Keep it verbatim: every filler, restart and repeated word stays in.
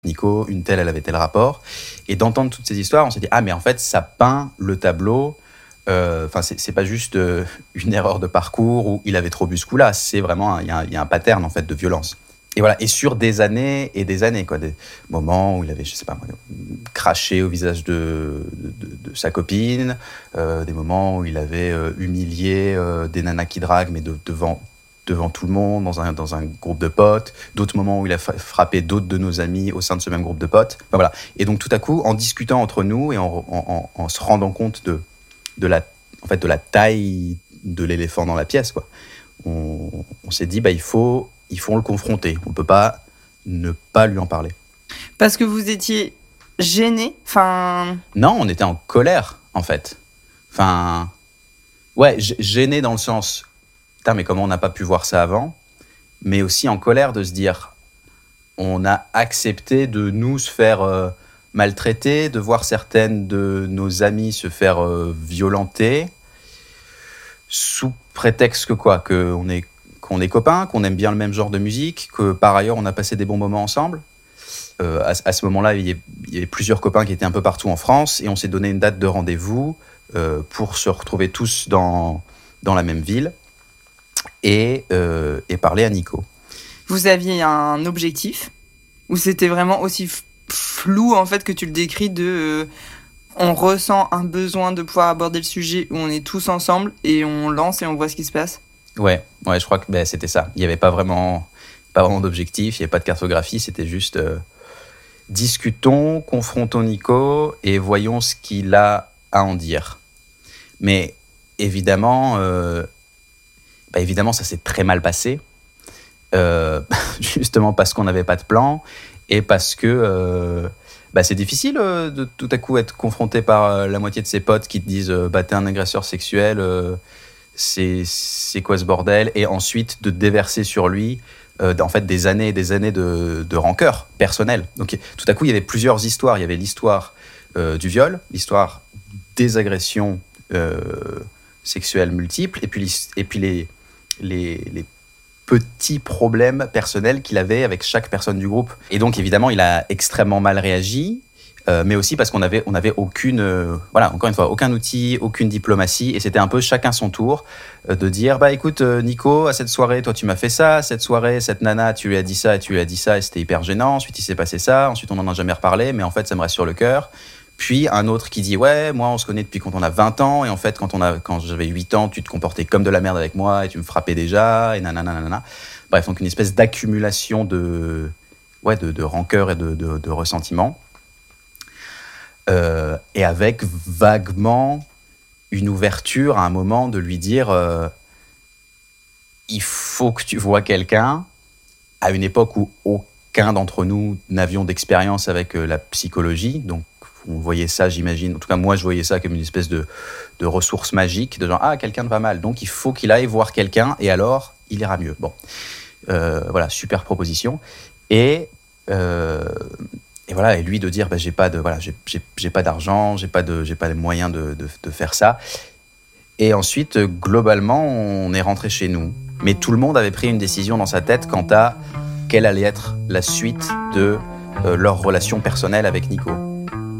Nico, une telle, elle avait tel rapport. Et d'entendre toutes ces histoires, on s'est dit, ah, mais en fait, ça peint le tableau. Enfin, euh, c'est, c'est pas juste euh, une erreur de parcours où il avait trop bu ce coup-là. C'est vraiment, il y, y a un pattern, en fait, de violence. Et voilà, et sur des années et des années, quoi, des moments où il avait, je sais pas, craché au visage de, de, de sa copine, euh, des moments où il avait euh, humilié euh, des nanas qui draguent, mais de, devant, devant tout le monde, dans un, dans un groupe de potes, d'autres moments où il a frappé d'autres de nos amis au sein de ce même groupe de potes. Enfin, voilà. Et donc, tout à coup, en discutant entre nous et en, en, en, en se rendant compte de, de, la, en fait, de la taille de l'éléphant dans la pièce, quoi, on, on s'est dit, bah, il faut... il faut le confronter. On ne peut pas ne pas lui en parler. Parce que vous étiez gêné, enfin... Non, on était en colère, en fait. Enfin... Ouais, gêné dans le sens... Putain, mais comment on n'a pas pu voir ça avant ? Mais aussi en colère de se dire... On a accepté de nous se faire euh, maltraiter, de voir certaines de nos amies se faire euh, violenter, sous prétexte que quoi ? Qu'on est... qu'on est copains, qu'on aime bien le même genre de musique, que par ailleurs on a passé des bons moments ensemble. Euh, à, à ce moment-là, il y, avait, il y avait plusieurs copains qui étaient un peu partout en France et on s'est donné une date de rendez-vous euh, pour se retrouver tous dans, dans la même ville et, euh, et parler à Nico. Vous aviez un objectif ou c'était vraiment aussi f- flou en fait que tu le décris de... Euh, on ressent un besoin de pouvoir aborder le sujet où on est tous ensemble et on lance et on voit ce qui se passe ? Ouais, ouais, je crois que ben, c'était ça. Il n'y avait pas vraiment, pas vraiment d'objectif, il n'y avait pas de cartographie, c'était juste euh, discutons, confrontons Nico et voyons ce qu'il a à en dire. Mais évidemment, euh, bah, évidemment ça s'est très mal passé, euh, justement parce qu'on n'avait pas de plan et parce que euh, bah, c'est difficile euh, de tout à coup être confronté par euh, la moitié de ses potes qui te disent euh, bah, t'es un agresseur sexuel. Euh, C'est, c'est quoi ce bordel ? Et ensuite de déverser sur lui euh, en fait, des années et des années de, de rancœur personnelle. Donc tout à coup, il y avait plusieurs histoires. Il y avait l'histoire euh, du viol, l'histoire des agressions euh, sexuelles multiples, et puis, et puis les, les, les petits problèmes personnels qu'il avait avec chaque personne du groupe. Et donc évidemment, il a extrêmement mal réagi. Euh, mais aussi parce qu'on avait, on avait aucune, euh, voilà, encore une fois, aucun outil, aucune diplomatie, et c'était un peu chacun son tour euh, de dire, bah écoute, euh, Nico, à cette soirée, toi tu m'as fait ça, à cette soirée, cette nana, tu lui as dit ça et tu lui as dit ça, et c'était hyper gênant. Ensuite il s'est passé ça, ensuite on n'en a jamais reparlé, mais en fait ça me reste sur le cœur. Puis un autre qui dit, ouais, moi on se connaît depuis quand on a vingt ans, et en fait quand on a, quand j'avais huit ans, tu te comportais comme de la merde avec moi et tu me frappais déjà, et nanana, nanana. Bref, donc une espèce d'accumulation de, ouais, de, de rancœur et de, de, de ressentiment. Euh, et avec vaguement une ouverture à un moment de lui dire euh, il faut que tu vois quelqu'un, à une époque où aucun d'entre nous n'avions d'expérience avec euh, la psychologie, donc on voyait ça, j'imagine, en tout cas moi je voyais ça comme une espèce de, de ressource magique, de genre ah quelqu'un va mal, donc il faut qu'il aille voir quelqu'un et alors il ira mieux. Bon, euh, voilà, super proposition. Et euh, Et voilà, et lui de dire bah, j'ai pas de voilà, j'ai, j'ai, j'ai pas d'argent, j'ai pas de j'ai pas les moyens de, de de faire ça. Et ensuite globalement, on est rentré chez nous. Mais tout le monde avait pris une décision dans sa tête quant à quelle allait être la suite de euh, leur relation personnelle avec Nico.